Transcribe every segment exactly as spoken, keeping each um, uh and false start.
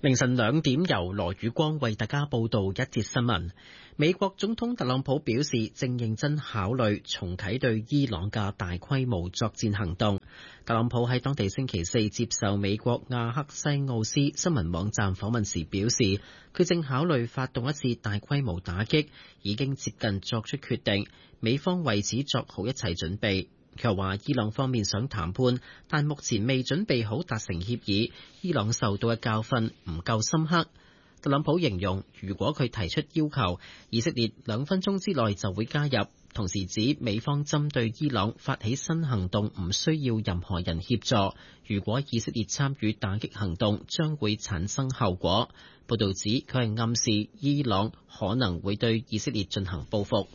凌晨兩點，由羅宇光為大家報道一節新聞。美國總統特朗普表示，正認真考慮重啟對伊朗嘅大規模作戰行動。特朗普喺當地星期四接受美國亞克西奧斯新聞網站訪問時表示，佢正考慮發動一次大規模打擊，已經接近作出決定，美方為此作好一切準備。佢又話，伊朗方面想談判，但目前未準備好達成協議。伊朗受到嘅教訓唔夠深刻。特朗普形容，如果佢提出要求，以色列兩分鐘之內就會加入。同時指美方針對伊朗發起新行動唔需要任何人協助。如果以色列參與打擊行動，將會產生後果。報導指佢係暗示伊朗可能會對以色列進行報復。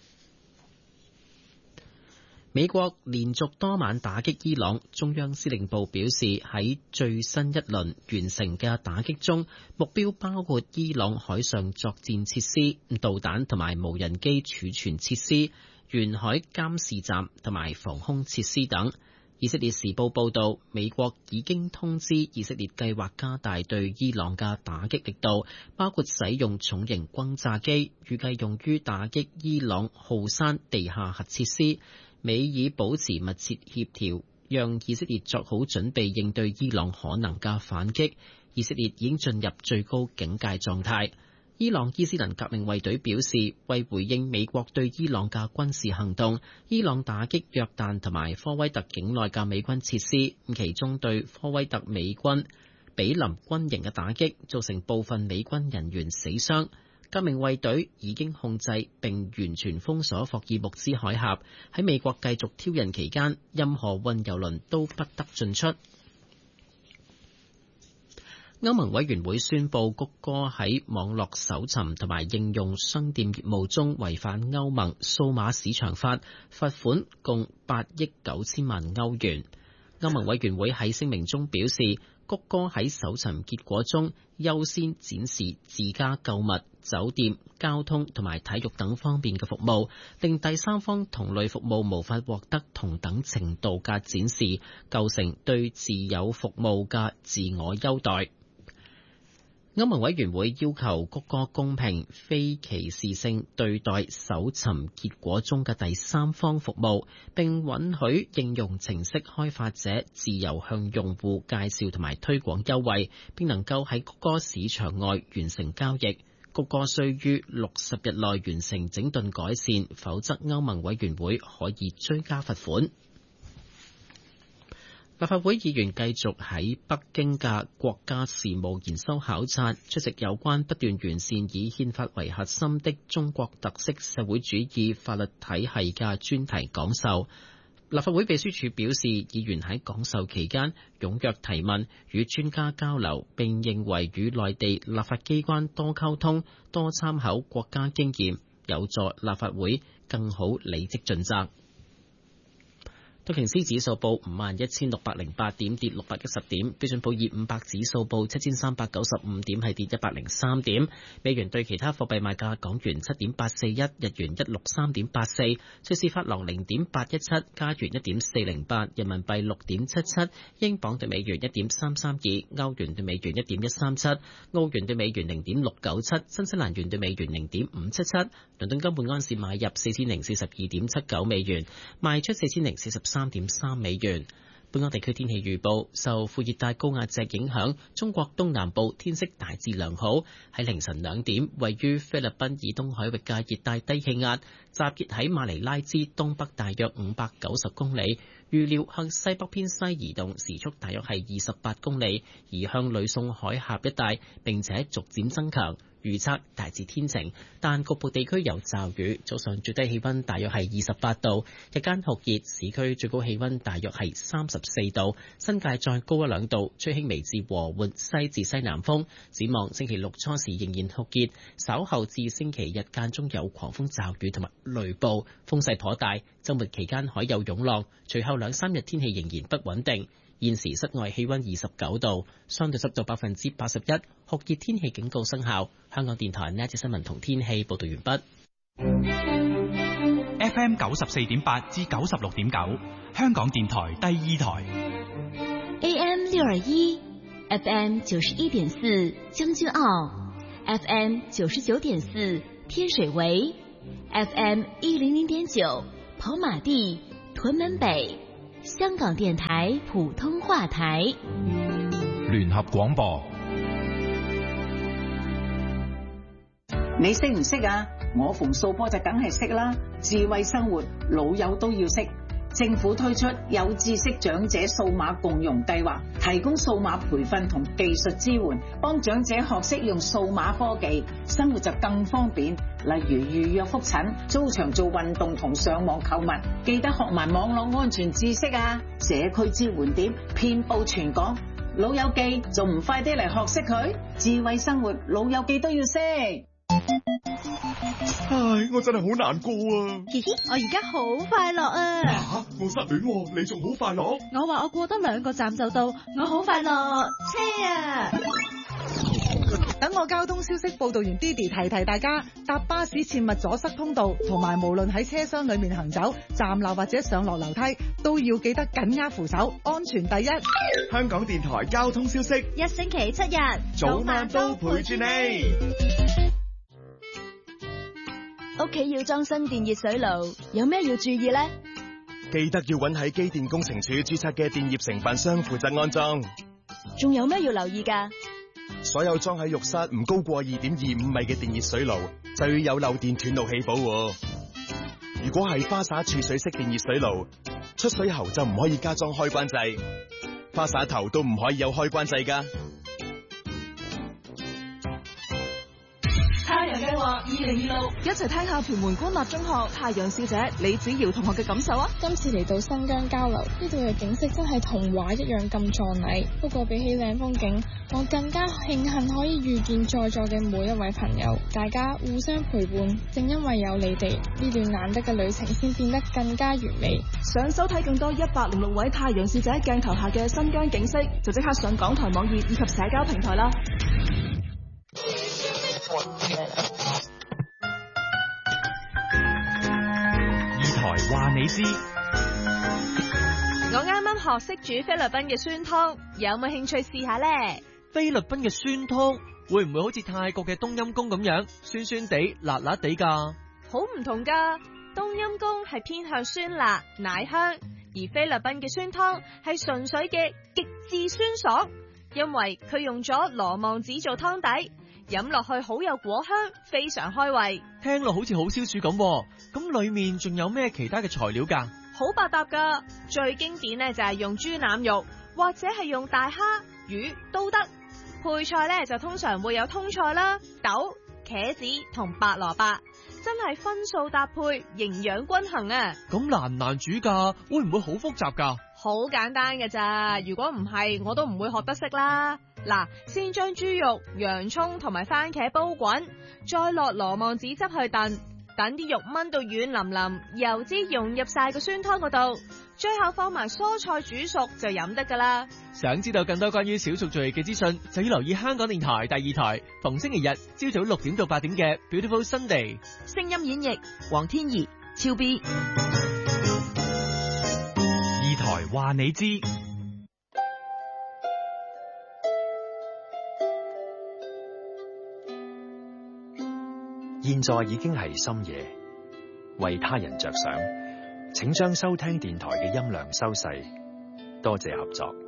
美國連續多晚打擊伊朗，中央司令部表示，喺最新一輪完成嘅打擊中，目標包括伊朗海上作戰設施、導彈同埋無人機儲存設施、沿海監視站同埋防空設施等。以色列時報報導，美國已經通知以色列計劃加大對伊朗嘅打擊力度，包括使用重型轟炸機，預計用於打擊伊朗浩山地下核設施。美以保持密切協調，讓以色列作好準備應對伊朗可能嘅反擊。以色列已經進入最高警戒狀態。伊朗伊斯蘭革命衛隊表示，為回應美國對伊朗嘅軍事行動，伊朗打擊約旦同埋科威特境內嘅美軍設施，其中對科威特美軍比林軍營嘅打擊造成部分美軍人員死傷。革命衛隊已經控制並完全封鎖霍爾木茲海峽，喺美國繼續挑釁期間，任何運油輪都不得進出。歐盟委員會宣布，谷歌喺網絡搜尋同埋應用商店業務中違反歐盟數碼市場法，罰款共八億九千萬歐元。歐盟委員會喺聲明中表示，谷歌喺搜尋結果中優先展示自家購物、酒店、交通同埋體育等方面嘅服務，令第三方同類服務無法獲得同等程度嘅展示，構成對自有服務嘅自我優待。歐盟委員會要求谷歌公平、非歧視性對待搜尋結果中嘅第三方服務，並允許應用程式開發者自由向用戶介紹同埋推廣優惠，並能夠喺谷歌市場外完成交易。谷歌需於六十日內完成整頓改善，否則歐盟委員會可以追加罰款。立法會議員繼續喺北京嘅國家事務研修考察，出席有關不斷完善以憲法為核心的中國特色社會主義法律體系嘅專題講授。立法會秘書處表示，議員喺講授期間踴躍提問，與專家交流，並認為與內地立法機關多溝通、多參考國家經驗，有助立法會更好履職盡責。道瓊斯指數報五萬一千六百零八點，跌六百一十點。標準普爾五百指數報七千三百九十五點，係跌一百零三點。美元對其他貨幣賣價：港元七點八四一，日元一六三點八四，瑞士法郎零點八一七，加元一點四零八，人民幣六點七七，英鎊對美元一點三三二，歐元對美元一點一三七，澳元對美元零點六九七，新西蘭元對美元零點五七七。倫敦金每安士買入四千零四十二點七九美元，賣出四千零四十三點三美元。本港地區天氣預報，受副熱帶高壓脊影響，中國東南部天色大致良好。喺凌晨兩點，位於菲律賓以東海域嘅熱帶低氣壓集結喺馬尼拉之東北大約五百九十公里，預料向西北偏西移動，時速大約係二十八公里，移向呂宋海峽一帶，並且逐漸增強。預測大致天晴，但局部地區有驟雨。早上最低氣溫大約係二十八度，日間酷熱，市區最高氣溫大約係三十四度，新界再高一兩度，吹輕微至和緩西至西南風。展望星期六初時仍然酷熱，稍後至星期日間中有狂風驟雨同埋雷暴，風勢頗大。週末期間海有湧浪，隨後兩三日天氣仍然不穩定。現時室外氣溫二十九度，相對濕度百分之八十一，酷熱天氣警告生效。香港電台呢一節新聞同天氣報道完畢。 F M 九十四點八至九十六點九，香港電台第二台。 A M 六二一， F M 九十一點四將軍澳 ，F M 九十九點四天水圍 ，F M 一零零點九跑馬地、屯門北，香港電台普通話台。 聯合廣播。 你識唔識啊？我逢數波就梗係識啦。智慧生活，老友都要識。政府推出有知識長者數碼共融計劃，提供數碼培訓同技術支援，幫長者學識用數碼科技，生活就更方便。例如預約覆診、租場做運動同上網購物，記得學埋網絡安全知識啊！社區支援點遍佈全港，老友記仲唔快啲嚟學識佢？智慧生活，老友記都要識。 唉，我真係好難過啊！ 嘻嘻，我而家好快樂啊！ 啊，我失戀喎，你仲好快樂？ 我話我過多兩個站就到，我好快樂。車啊！ 等我交通消息報道完 Didi 提提大家，搭巴士切勿阻塞通道，同埋無論喺車廂裏面行走、站立或者上落樓梯，都要記得緊握扶手，安全第一。 香港電台交通消息， 一星期七日， 早晚都陪住你。 屋企要裝新電熱水爐，有咩要注意呢？ 記得要揾喺機電工程署註冊嘅電業承辦商負責安裝。 仲有咩要留意㗎？ 所有裝喺浴室唔高過二點二五米嘅電熱水爐，就要有漏電斷路器保護。如果係花灑儲水式電熱水爐，出水喉就唔可以加裝開關掣，花灑頭都唔可以有開關掣㗎。 太陽計劃二零二六，一齊聽下屯門官立中學太陽少姐李子瑤同學嘅感受啊！ 今次嚟到新疆交流，呢度嘅景色真係童話一樣咁壯麗。不過比起靚風景，我更加慶幸可以遇見在座嘅每一位朋友，大家互相陪伴。正因為有你哋，呢段難得嘅旅程先變得更加完美。 想收睇更多一百零六位太陽少姐鏡頭下嘅新疆景色，就即刻上港台網頁以及社交平台啦。 二台話你知， 我啱啱學識煮菲律賓嘅酸湯，有冇興趣試下呢？ 菲律賓嘅酸湯會唔會好似泰國嘅冬陰功咁樣酸酸地、辣辣地噶？ 好唔同噶，冬陰功係偏向酸辣、奶香，而菲律賓嘅酸湯係純粹嘅極致酸爽，因為佢用咗羅望子做湯底。飲落去好有果香，非常開胃。 聽落好似好消暑咁，咁裏面仲有咩其他嘅材料噶？ 好百搭噶，最經典呢就係用豬腩肉，或者係用大蝦、魚都得。配菜呢就通常會有通菜啦、豆、茄子同白蘿蔔，真係分數搭配，營養均衡啊！ 咁難唔難煮噶？會唔會好複雜噶？ 好簡單㗎咋，如果唔係我都唔會學得識啦。嗱，先將豬肉、洋蔥同埋番茄煲滾，再落羅望子汁去燉，等啲肉炆到軟腍腍，油脂融入晒個酸湯嗰度，最後放埋蔬菜煮熟就飲得噶啦。 想知道更多關於少數族裔嘅資訊，就要留意香港電台第二台，逢星期日朝早六點到八點嘅 Beautiful Sunday。 聲音演繹黃天怡、超 B。 二台話你知。 現在已經係深夜，為他人着想，請將收聽電台嘅音量收細，多謝合作。